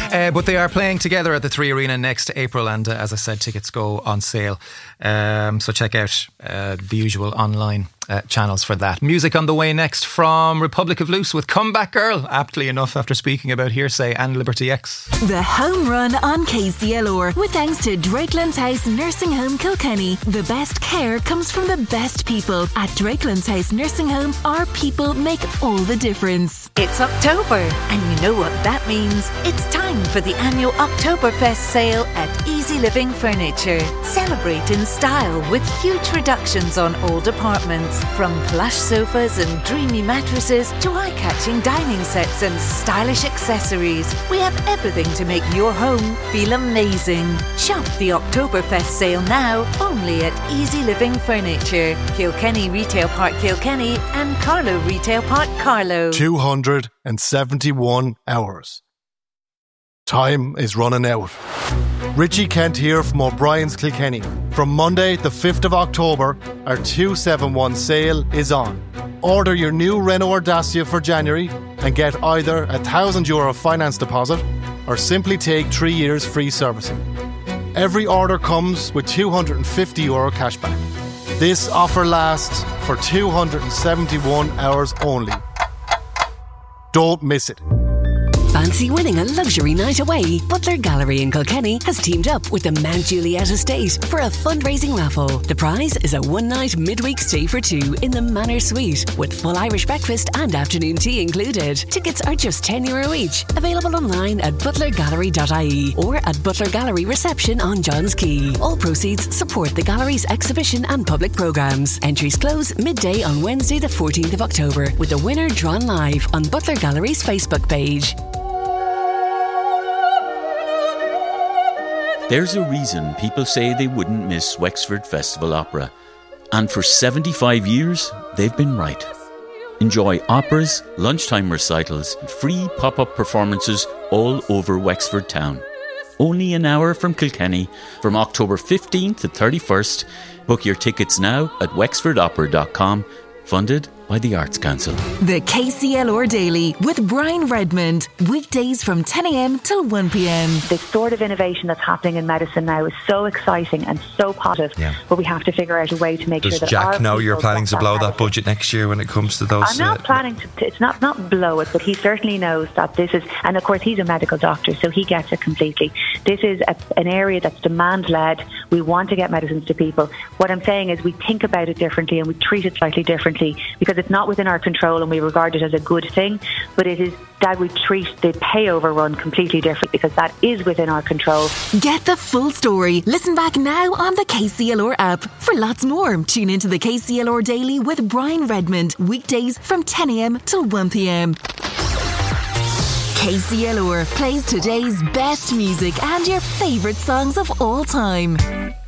But they are playing together at the Three Arena next April, and as I said, tickets go on sale. So check out the usual online channels for that. Music on the way next from Republic of Loose with Comeback Girl, aptly enough after speaking about Hearsay and Liberty X. The home run on KCLR with thanks to Drakelands House Nursing Home Kilkenny. The best care comes from the best people. At Drakelands House Nursing Home, our people make all the difference. It's October, and you know what that means. It's time for the annual Oktoberfest sale at Easy Living Furniture. Celebrate in style with huge reductions on old apartments. From plush sofas and dreamy mattresses to eye-catching dining sets and stylish accessories, we have everything to make your home feel amazing. Shop the Oktoberfest sale now only at Easy Living Furniture, Kilkenny Retail Park Kilkenny and Carlow Retail Park Carlow. 271 hours. Time is running out. Richie Kent here from O'Brien's Kilkenny. From Monday the 5th of October, our 271 sale is on. Order your new Renault Dacia for January and get either a €1,000 finance deposit or simply take 3 years free servicing. Every order comes with €250 cashback. This offer lasts for 271 hours only. Don't miss it. Fancy winning a luxury night away? Butler Gallery in Kilkenny has teamed up with the Mount Juliet Estate for a fundraising raffle. The prize is a one-night midweek stay for two in the Manor Suite with full Irish breakfast and afternoon tea included. Tickets are just €10 each. Available online at butlergallery.ie or at Butler Gallery reception on Johns Quay. All proceeds support the gallery's exhibition and public programmes. Entries close midday on Wednesday the 14th of October with the winner drawn live on Butler Gallery's Facebook page. There's a reason people say they wouldn't miss Wexford Festival Opera. And for 75 years, they've been right. Enjoy operas, lunchtime recitals, and free pop-up performances all over Wexford town. Only an hour from Kilkenny, from October 15th to 31st. Book your tickets now at wexfordopera.com. Funded by the Arts Council. The KCLR Daily with Brian Redmond. Weekdays from 10 a.m. till 1 p.m. The sort of innovation that's happening in medicine now is so exciting and so positive, but we have to figure out a way to make sure that Jack know you're planning to blow that budget next year when it comes to those? I'm not planning to, it's not blow it, but he certainly knows that this is, and of course he's a medical doctor, so he gets it completely. This is an area that's demand-led. We want to get medicines to people. What I'm saying is we think about it differently and we treat it slightly differently because it's not within our control and we regard it as a good thing, but it is that we treat the payover run completely different because that is within our control. Get the full story. Listen back now on the KCLR app. For lots more, tune into the KCLR Daily with Brian Redmond. Weekdays from 10 a.m. till 1 p.m. KCLR plays today's best music and your favourite songs of all time.